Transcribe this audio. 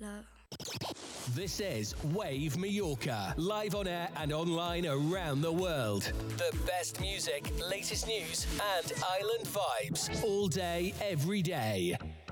love. This is Wave Mallorca, live on air and online around the world. The best music, latest news, and island vibes all day, every day.